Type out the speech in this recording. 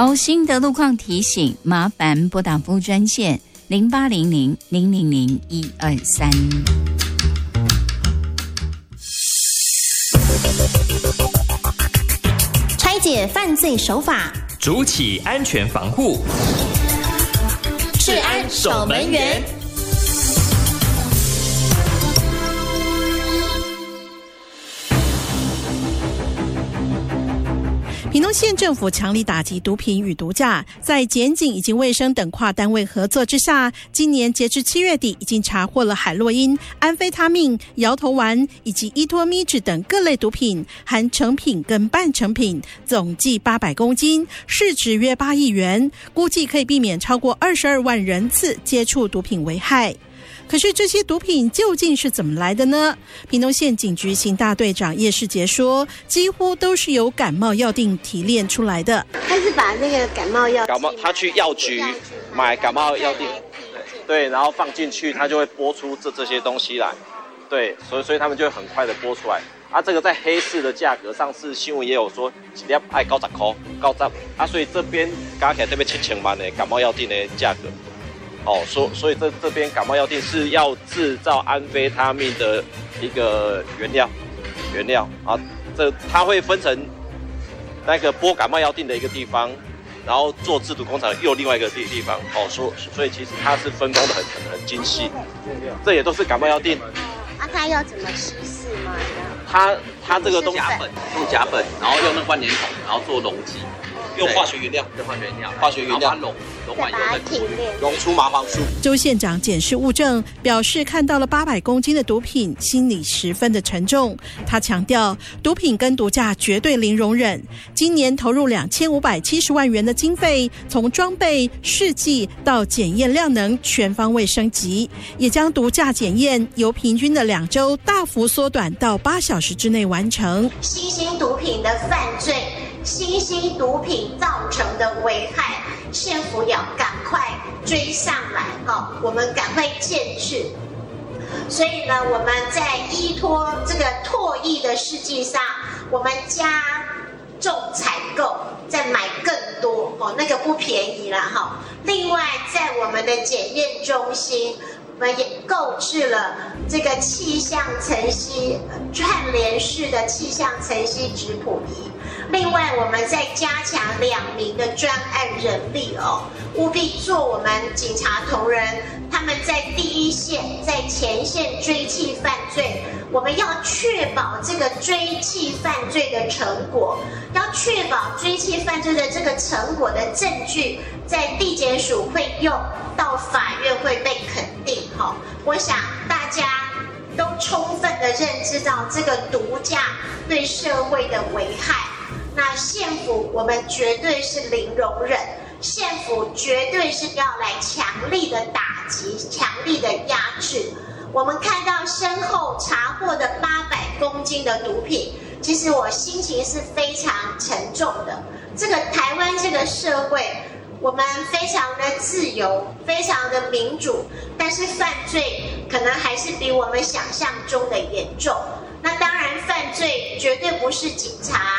好，新的路况提醒，麻烦拨打服务专线0800-000-123。 拆解犯罪手法， 筑起安全防护， 治安守门员。 屏东县政府强力打击毒品与毒驾，在检警以及卫生等跨单位合作之下，今年截至7月底，已经查获了海洛因、安非他命、摇头丸以及依托咪酯等各类毒品，含成品跟半成品，总计800公斤，市值约8亿元，估计可以避免超过22万人次接触毒品危害。可是这些毒品究竟是怎么来的呢？屏东县警局刑大队长叶世杰说，几乎都是由感冒药锭提炼出来的。 他是把那个感冒他去药局买感冒药锭，对，然后放进去，他就会拨出这些东西来，对，所以他们就会很快的拨出来。啊，这个在黑市的价格，上次新闻也有说一粒要90块，90啊，所以这边加起来特别7000万的感冒药锭的价格。所以这边感冒药锭是要制造安非他命的一个原料啊，它会分成那个拨感冒药锭的一个地方，然后做制毒工厂又另外一个地方，所以其实它是分工的很精细，这也都是感冒药锭。 啊，它要怎么稀释吗？ 它这个东西用甲苯，然后用那万年桶，然后做溶剂。 用化学原料， 溶完以后再提炼， 溶出麻黄素。 周县长检视物证，表示看到了800公斤的毒品，心里十分的沉重。他强调，毒品跟毒驾绝对零容忍。今年投入2570万元的经费，从装备、试剂到检验量能全方位升级，也将毒驾检验由平均的2周大幅缩短到8小时之内完成。 新兴毒品的犯罪，新兴毒品造成的危害，县府要赶快追上来，我们赶快建制。所以呢，我们在依托这个唾液的试剂上，我们加重采购，再买更多，那个不便宜啦。另外，在我们的检验中心，我们也购置了这个气象层析串联式的气象层析质谱仪。另外，我们再加强2名的专案人力务必做我们警察同仁，他们在第一线、在前线追缉犯罪，我们要确保这个追缉犯罪的成果，要确保追缉犯罪的这个成果的证据，在地检署会用，到法院会被肯定。我想大家都充分的认知到这个毒驾对社会的危害。那县府我们绝对是零容忍，县府绝对是要来强力的打击、强力的压制。我们看到身后查获的800公斤的毒品，其实我心情是非常沉重的。这个台湾这个社会，我们非常的自由，非常的民主，但是犯罪可能还是比我们想象中的严重。那当然，犯罪绝对不是警察